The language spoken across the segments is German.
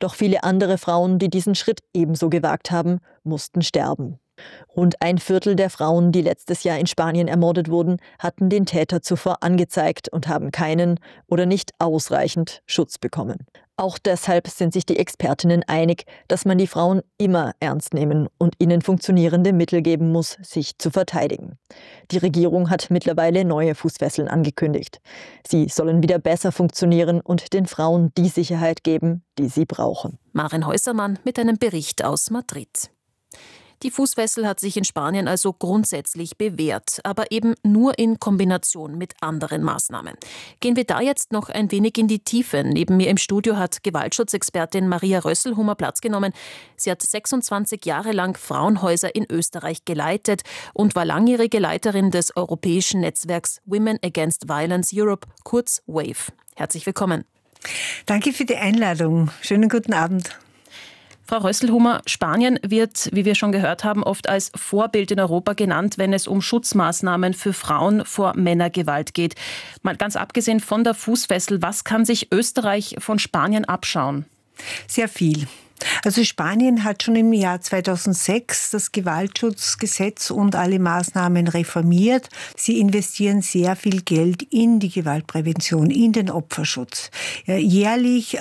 Doch viele andere Frauen, die diesen Schritt ebenso gewagt haben, mussten sterben. Rund ein Viertel der Frauen, die letztes Jahr in Spanien ermordet wurden, hatten den Täter zuvor angezeigt und haben keinen oder nicht ausreichend Schutz bekommen. Auch deshalb sind sich die Expertinnen einig, dass man die Frauen immer ernst nehmen und ihnen funktionierende Mittel geben muss, sich zu verteidigen. Die Regierung hat mittlerweile neue Fußfesseln angekündigt. Sie sollen wieder besser funktionieren und den Frauen die Sicherheit geben, die sie brauchen. Maren Häusermann mit einem Bericht aus Madrid. Die Fußfessel hat sich in Spanien also grundsätzlich bewährt, aber eben nur in Kombination mit anderen Maßnahmen. Gehen wir da jetzt noch ein wenig in die Tiefe. Neben mir im Studio hat Gewaltschutzexpertin Maria Rösselhumer Platz genommen. Sie hat 26 Jahre lang Frauenhäuser in Österreich geleitet und war langjährige Leiterin des europäischen Netzwerks Women Against Violence Europe, kurz WAVE. Herzlich willkommen. Danke für die Einladung. Schönen guten Abend. Frau Rösselhumer, Spanien wird, wie wir schon gehört haben, oft als Vorbild in Europa genannt, wenn es um Schutzmaßnahmen für Frauen vor Männergewalt geht. Mal ganz abgesehen von der Fußfessel, was kann sich Österreich von Spanien abschauen? Sehr viel. Also Spanien hat schon im Jahr 2006 das Gewaltschutzgesetz und alle Maßnahmen reformiert. Sie investieren sehr viel Geld in die Gewaltprävention, in den Opferschutz. Jährlich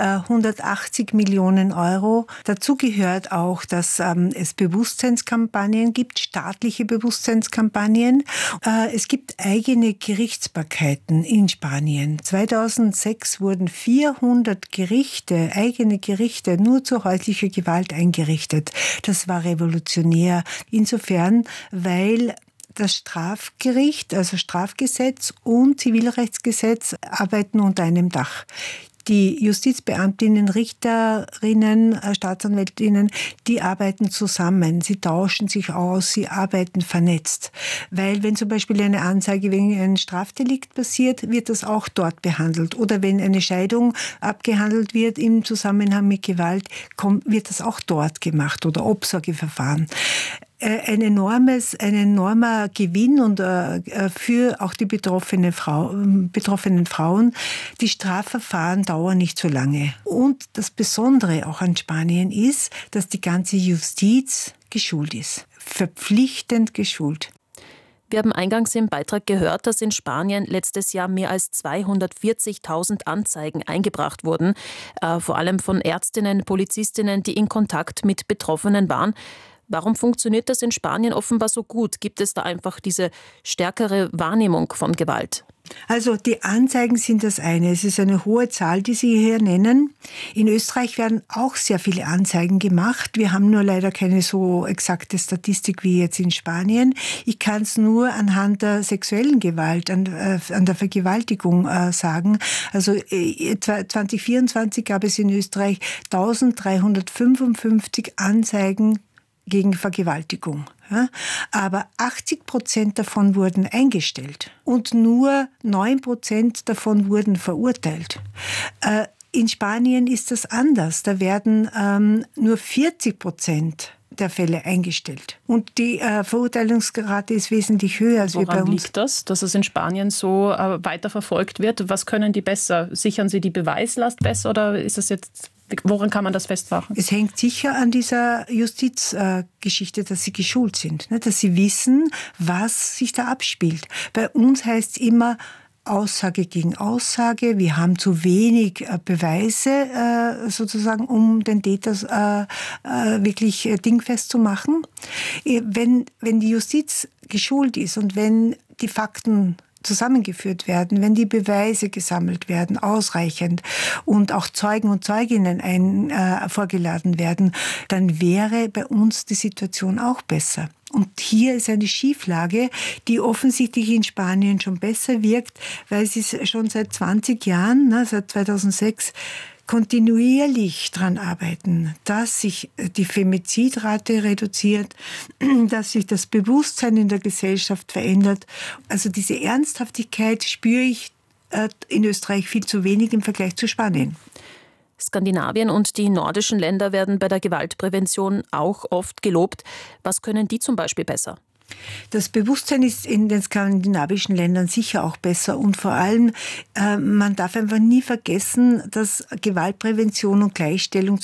180 Millionen Euro. Dazu gehört auch, dass es Bewusstseinskampagnen gibt, staatliche Bewusstseinskampagnen. Es gibt eigene Gerichtsbarkeiten in Spanien. 2006 wurden 400 Gerichte, eigene Gerichte, nur zur häuslichen Gewalt eingerichtet. Das war revolutionär. Insofern, weil das Strafgericht, also Strafgesetz und Zivilrechtsgesetz arbeiten unter einem Dach. Die Justizbeamtinnen, Richterinnen, Staatsanwältinnen, die arbeiten zusammen. Sie tauschen sich aus, sie arbeiten vernetzt. Weil wenn zum Beispiel eine Anzeige wegen einem Strafdelikt passiert, wird das auch dort behandelt. Oder wenn eine Scheidung abgehandelt wird im Zusammenhang mit Gewalt, wird das auch dort gemacht. Oder Obsorgeverfahren. Ein enormer Gewinn und für auch die betroffenen Frauen. Die Strafverfahren dauern nicht so lange. Und das Besondere auch an Spanien ist, dass die ganze Justiz geschult ist. Verpflichtend geschult. Wir haben eingangs im Beitrag gehört, dass in Spanien letztes Jahr mehr als 240.000 Anzeigen eingebracht wurden, vor allem von Ärztinnen, Polizistinnen, die in Kontakt mit Betroffenen waren. Warum funktioniert das in Spanien offenbar so gut? Gibt es da einfach diese stärkere Wahrnehmung von Gewalt? Also die Anzeigen sind das eine. Es ist eine hohe Zahl, die Sie hier nennen. In Österreich werden auch sehr viele Anzeigen gemacht. Wir haben nur leider keine so exakte Statistik wie jetzt in Spanien. Ich kann es nur anhand der sexuellen Gewalt, an der Vergewaltigung sagen. Also 2024 gab es in Österreich 1355 Anzeigen gegen Vergewaltigung. Ja, aber 80% davon wurden eingestellt und nur 9% davon wurden verurteilt. In Spanien ist das anders. Da werden nur 40% der Fälle eingestellt. Und die Verurteilungsrate ist wesentlich höher als wir bei uns. Woran liegt das, dass es in Spanien so weiterverfolgt wird? Was können die besser? Sichern sie die Beweislast besser oder ist das jetzt... Woran kann man das festmachen? Es hängt sicher an dieser Justizgeschichte, dass sie geschult sind, dass sie wissen, was sich da abspielt. Bei uns heißt es immer Aussage gegen Aussage. Wir haben zu wenig Beweise sozusagen, um den Täter wirklich dingfest zu machen. Wenn die Justiz geschult ist und wenn die Fakten zusammengeführt werden, wenn die Beweise gesammelt werden, ausreichend und auch Zeugen und Zeuginnen vorgeladen werden, dann wäre bei uns die Situation auch besser. Und hier ist eine Schieflage, die offensichtlich in Spanien schon besser wirkt, weil sie schon seit 20 Jahren, seit 2006, kontinuierlich daran arbeiten, dass sich die Femizidrate reduziert, dass sich das Bewusstsein in der Gesellschaft verändert. Also diese Ernsthaftigkeit spüre ich in Österreich viel zu wenig im Vergleich zu Spanien. Skandinavien und die nordischen Länder werden bei der Gewaltprävention auch oft gelobt. Was können die zum Beispiel besser? Das Bewusstsein ist in den skandinavischen Ländern sicher auch besser und vor allem, man darf einfach nie vergessen, dass Gewaltprävention und Gleichstellung